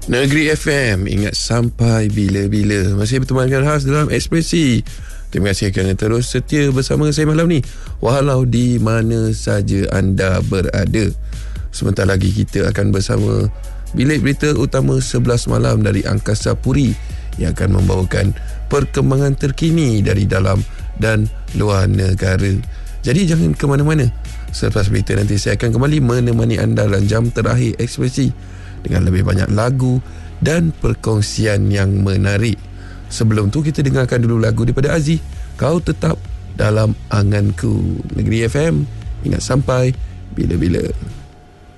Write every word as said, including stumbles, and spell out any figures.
Negeri F M, ingat sampai bila-bila. Masih berteman dengan khas dalam Ekspresi. Terima kasih kerana terus setia bersama saya malam ni, walau di mana saja anda berada. Sebentar lagi kita akan bersama Bilik Berita Utama sebelas malam dari Angkasa Puri yang akan membawakan perkembangan terkini dari dalam dan luar negara. Jadi jangan ke mana-mana. Selepas berita nanti saya akan kembali menemani anda dalam jam terakhir Ekspresi dengan lebih banyak lagu dan perkongsian yang menarik. Sebelum tu kita dengarkan dulu lagu daripada Aziz, Kau Tetap Dalam Anganku. Negeri F M, ingat sampai bila-bila.